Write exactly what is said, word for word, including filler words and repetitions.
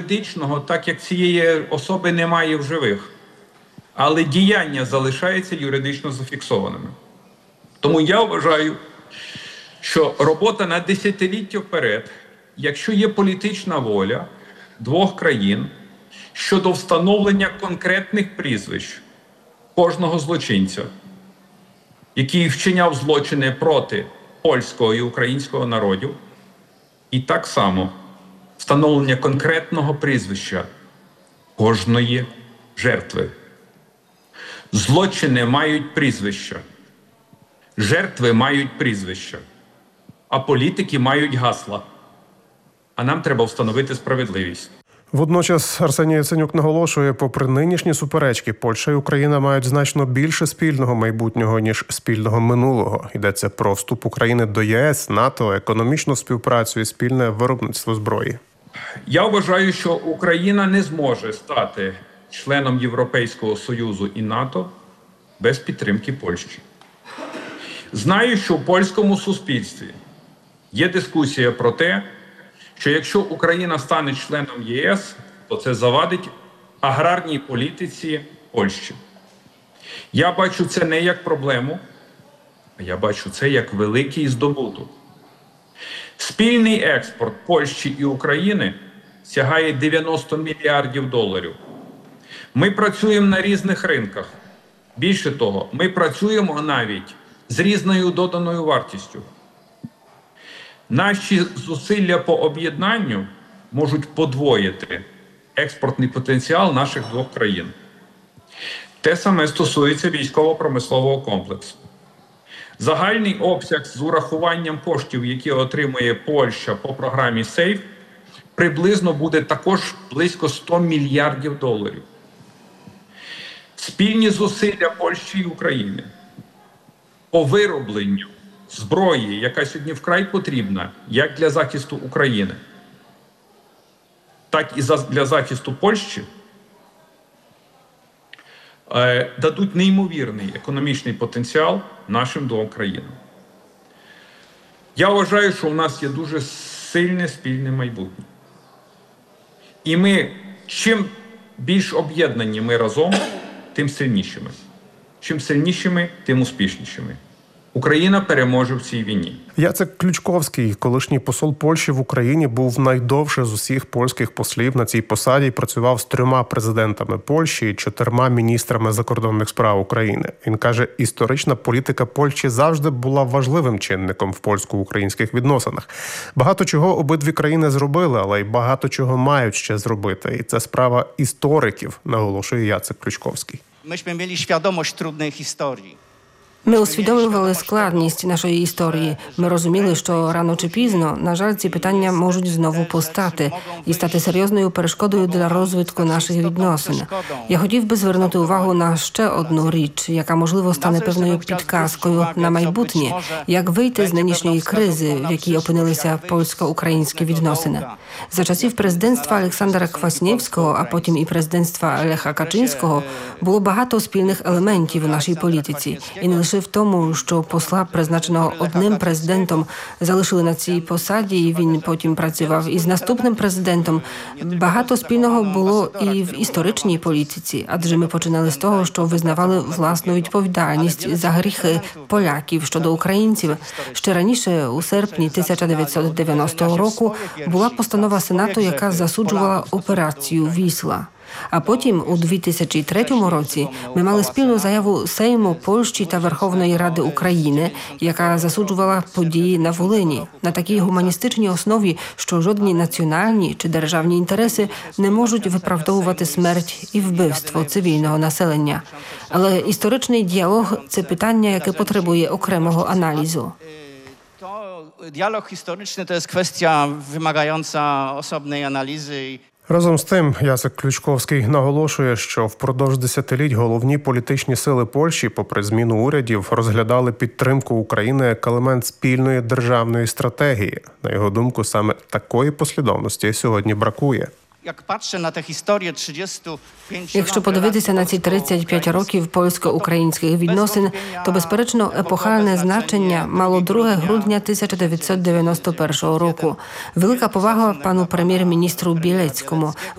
юридичного, так як цієї особи немає в живих, але діяння залишаються юридично зафіксованими. Тому я вважаю, що робота на десятиліття вперед, якщо є політична воля двох країн щодо встановлення конкретних прізвищ кожного злочинця, який вчиняв злочини проти польського і українського народів, і так само встановлення конкретного прізвища кожної жертви. Злочини мають прізвища, жертви мають прізвища, а політики мають гасла. А нам треба встановити справедливість. Водночас Арсеній Яценюк наголошує, попри нинішні суперечки, Польща і Україна мають значно більше спільного майбутнього, ніж спільного минулого. Йдеться про вступ України до ЄС, НАТО, економічну співпрацю і спільне виробництво зброї. Я вважаю, що Україна не зможе стати членом Європейського Союзу і НАТО без підтримки Польщі. Знаю, що в польському суспільстві є дискусія про те, що якщо Україна стане членом ЄС, то це завадить аграрній політиці Польщі. Я бачу це не як проблему, а я бачу це як великий здобуток. Спільний експорт Польщі і України сягає дев'яносто мільярдів доларів. Ми працюємо на різних ринках. Більше того, ми працюємо навіть з різною доданою вартістю. Наші зусилля по об'єднанню можуть подвоїти експортний потенціал наших двох країн. Те саме стосується військово-промислового комплексу. Загальний обсяг з урахуванням коштів, які отримує Польща по програмі «Сейф», приблизно буде також близько ста мільярдів доларів. Спільні зусилля Польщі і України по виробленню зброї, яка сьогодні вкрай потрібна, як для захисту України, так і для захисту Польщі, дадуть неймовірний економічний потенціал нашим двом країнам. Я вважаю, що у нас є дуже сильне спільне майбутнє. І ми, чим більш об'єднані ми разом, тим сильнішими. Чим сильнішими, тим успішнішими. Україна переможе в цій війні. Яцек Ключковський, колишній посол Польщі в Україні, був найдовше з усіх польських послів на цій посаді і працював з трьома президентами Польщі і чотирма міністрами закордонних справ України. Він каже, історична політика Польщі завжди була важливим чинником в польсько-українських відносинах. Багато чого обидві країни зробили, але й багато чого мають ще зробити. І це справа істориків, наголошує Яцек Ключковський. Myśmy mieli świadomość trudnej historii. Ми усвідомлювали складність нашої історії. Ми розуміли, що рано чи пізно, на жаль, ці питання можуть знову постати і стати серйозною перешкодою для розвитку наших відносин. Я хотів би звернути увагу на ще одну річ, яка, можливо, стане певною підказкою на майбутнє, як вийти з нинішньої кризи, в якій опинилися польсько-українські відносини. За часів президентства Олександра Кваснєвського, а потім і президентства Леха Качинського, було багато спільних елементів у нашій політиці. І не лише в тому, що посла, призначеного одним президентом, залишили на цій посаді, і він потім працював із наступним президентом. Багато спільного було і в історичній політиці, адже ми починали з того, що визнавали власну відповідальність за гріхи поляків щодо українців. Ще раніше, у серпні тисяча дев'ятсот дев'яностого року, була постанова Сенату, яка засуджувала операцію «Вісла». А потім, у дві тисячі третьому році, ми мали спільну заяву Сейму Польщі та Верховної Ради України, яка засуджувала події на Волині на такій гуманістичній основі, що жодні національні чи державні інтереси не можуть виправдовувати смерть і вбивство цивільного населення. Але історичний діалог – це питання, яке потребує окремого аналізу. Діалог історичний – to jest kwestia wymagająca osobnej analizy. Разом з тим, Яцек Ключковський наголошує, що впродовж десятиліть головні політичні сили Польщі, попри зміну урядів, розглядали підтримку України як елемент спільної державної стратегії. На його думку, саме такої послідовності сьогодні бракує. Якщо подивитися на ці тридцять п'ять років польсько-українських відносин, то, безперечно, епохальне значення мало друге грудня тисяча дев'ятсот дев'яносто першого року. Велика повага пану прем'єр-міністру Білецькому.